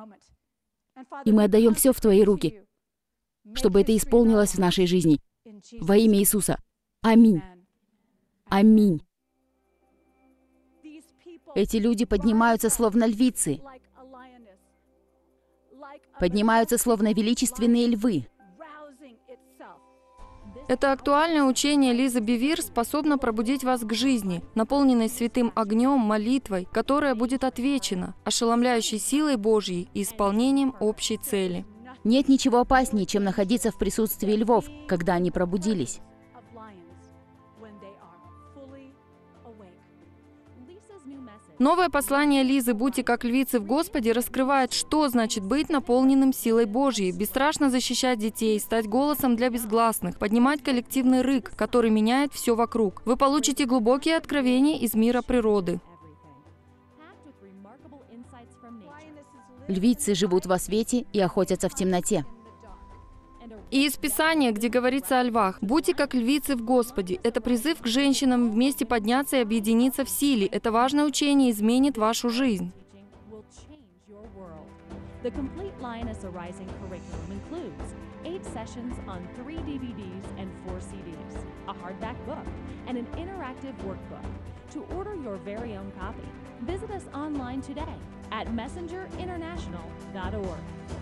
И мы отдаем все в Твои руки, чтобы это исполнилось в нашей жизни. Во имя Иисуса. Аминь. Аминь. Эти люди поднимаются, словно львицы. Поднимаются, словно величественные львы. Это актуальное учение Лизы Бевир способно пробудить вас к жизни, наполненной святым огнем, молитвой, которая будет отвечена, ошеломляющей силой Божьей и исполнением общей цели. Нет ничего опаснее, чем находиться в присутствии львов, когда они пробудились. Новое послание Лизы «Будьте как львицы в Господе» раскрывает, что значит быть наполненным силой Божьей, бесстрашно защищать детей, стать голосом для безгласных, поднимать коллективный рык, который меняет все вокруг. Вы получите глубокие откровения из мира природы. Львицы живут во свете и охотятся в темноте. И из Писания, где говорится о львах, «Будьте как львицы в Господе». Это призыв к женщинам вместе подняться и объединиться в силе. Это важное учение изменит вашу жизнь. The complete Lioness Arising curriculum includes 8 sessions on 3 DVDs and 4 CDs, a hardback book, and an interactive workbook. To order your very own copy, visit us online today at messengerinternational.org.